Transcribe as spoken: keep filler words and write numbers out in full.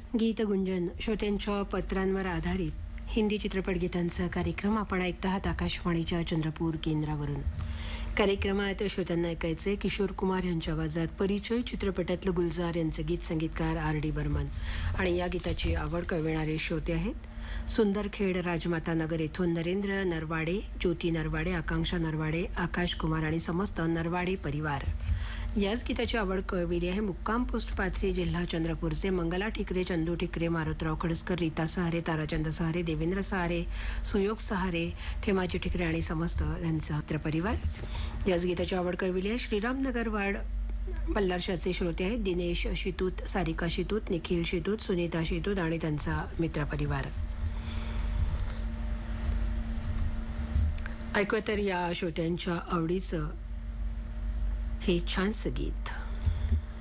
गीतगुंजन श्रोत्यांच्या पत्रांवर आधारित हिंदी चित्रपट गीतांचा कार्यक्रम आपण ऐकत आहात आकाशवाणीच्या चंद्रपूर केंद्रावरून. कार्यक्रमात श्रोत्यांना ऐकायचे किशोर कुमार यांच्या आवाजात परिचय चित्रपटातलं गुलजार यांचे गीत संगीतकार आर डी बर्मन. आणि या गीताची आवड कळविणारे श्रोते आहेत सुंदरखेड राजमाता नगर येथून नरेंद्र नरवाडे, ज्योती नरवाडे, आकांक्षा नरवाडे, आकाश कुमार आणि समस्त नरवाडे परिवार. याच गीताची आवड कळविली आहे मुक्काम पोस्ट पाथरी, जिल्हा चंद्रपूरचे मंगला ठिकरे, चंदू ठिकरे, मारुतराव खडसकर, रीता सहारे, ताराचंद सहारे, देवेंद्र सहारे, सुयोग सहारे, ठेमाजी ठिकरे आणि समस्त त्यांचा मित्रपरिवार. याच गीताची आवड कळविली आहे श्रीरामनगर वार्ड बल्लारशाचे श्रोते आहेत दिनेश शितूत, सारिका शितूत, निखिल शितूत, सुनीता शितूत आणि त्यांचा मित्रपरिवार. ऐकूया तर या श्रोत्यांच्या आवडीचं हे छानसं गीत.